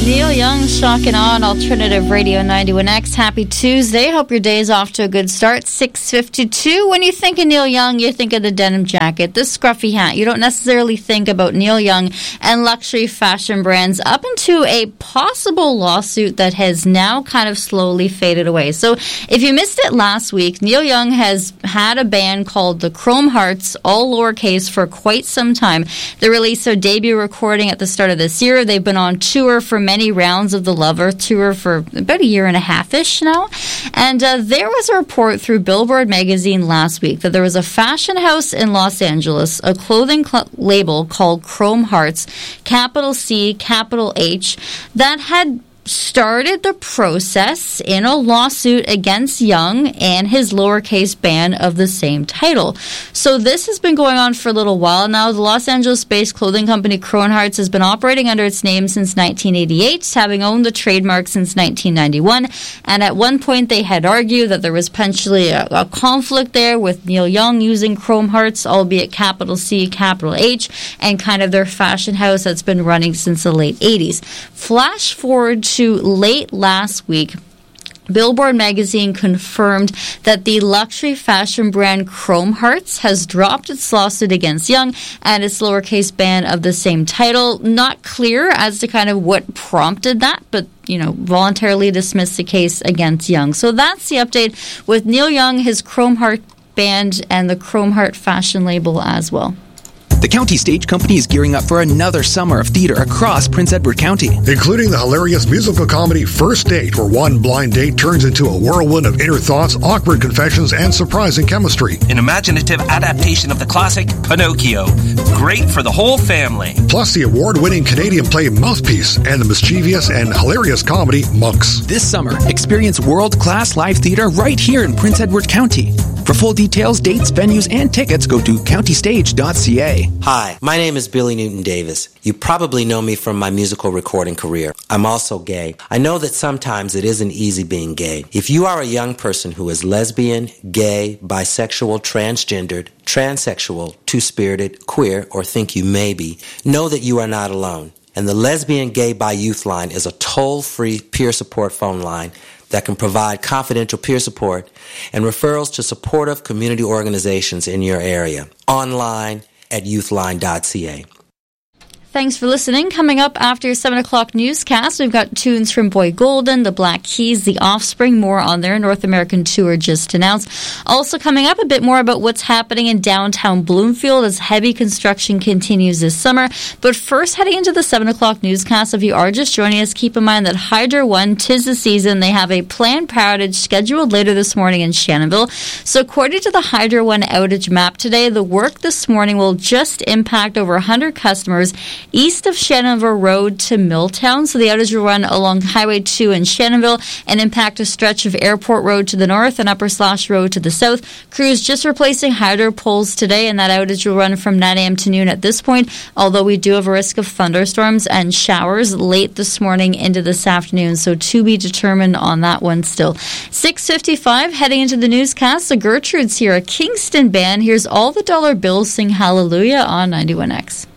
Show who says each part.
Speaker 1: Neil Young, Shock and Awe on Alternative Radio 91X. Happy Tuesday. Hope your day is off to a good start. 6:52. When you think of Neil Young, you think of the denim jacket, the scruffy hat. You don't necessarily think about Neil Young and luxury fashion brands up into a possible lawsuit that has now kind of slowly faded away. So if you missed it last week, Neil Young has had a band called the Chrome Hearts, all lowercase, for quite some time. They released their debut recording at the start of this year. They've been on tour for many rounds of the Lover tour for about a year and a half-ish now. And there was a report through Billboard magazine last week that there was a fashion house in Los Angeles, a clothing label called Chrome Hearts, capital C, capital H, that had started the process in a lawsuit against Young and his lowercase band of the same title. So this has been going on for a little while now. The Los Angeles-based clothing company Chrome Hearts has been operating under its name since 1988, having owned the trademark since 1991. And at one point they had argued that there was potentially a conflict there with Neil Young using Chrome Hearts, albeit capital C, capital H, and kind of their fashion house that's been running since the late 80s. Flash forward to late last week, Billboard magazine confirmed that the luxury fashion brand Chrome Hearts has dropped its lawsuit against Young and its lowercase band of the same title. Not clear as to kind of what prompted that, but voluntarily dismissed the case against Young. So that's the update with Neil Young, his Chrome Heart band, and the Chrome Heart fashion label as well.
Speaker 2: The County Stage Company is gearing up for another summer of theater across Prince Edward County,
Speaker 3: including the hilarious musical comedy First Date, where one blind date turns into a whirlwind of inner thoughts, awkward confessions, and surprising chemistry.
Speaker 4: An imaginative adaptation of the classic Pinocchio. Great for the whole family.
Speaker 3: Plus the award-winning Canadian play Mouthpiece and the mischievous and hilarious comedy Monks.
Speaker 2: This summer, experience world-class live theater right here in Prince Edward County. For full details, dates, venues, and tickets, go to countystage.ca.
Speaker 5: Hi, my name is Billy Newton Davis. You probably know me from my musical recording career. I'm also gay. I know that sometimes it isn't easy being gay. If you are a young person who is lesbian, gay, bisexual, transgendered, transsexual, two-spirited, queer, or think you may be, know that you are not alone. And the Lesbian Gay Bi Youth Line is a toll-free peer support phone line that can provide confidential peer support and referrals to supportive community organizations in your area. Online at youthline.ca.
Speaker 1: Thanks for listening. Coming up after 7 o'clock newscast, we've got tunes from Boy Golden, The Black Keys, The Offspring, more on their North American tour just announced. Also coming up, a bit more about what's happening in downtown Bloomfield as heavy construction continues this summer. But first, heading into the 7 o'clock newscast, if you are just joining us, keep in mind that Hydro One, 'tis the season. They have a planned power outage scheduled later this morning in Shannonville. So according to the Hydro One outage map today, the work this morning will just impact over 100 customers east of Shannonville Road to Milltown. So the outage will run along Highway 2 in Shannonville and impact a stretch of Airport Road to the north and Upper Slash Road to the south. Crews just replacing hydro poles today, and that outage will run from 9 a.m. to noon at this point, although we do have a risk of thunderstorms and showers late this morning into this afternoon. So to be determined on that one still. 6:55, heading into the newscast, the Gertrudes here, a Kingston band. Here's All the Dollar Bills Sing Hallelujah on 91X.